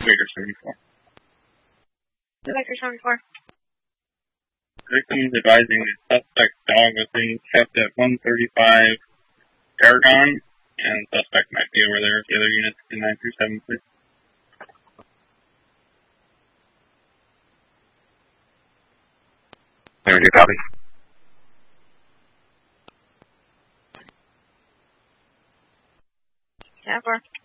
Baker 74. Baker 74. Victim is advising the suspect dog was being kept at 135 Paragon, and the suspect might be over there. The other units in 937, please. There, do copy. Yeah, 4.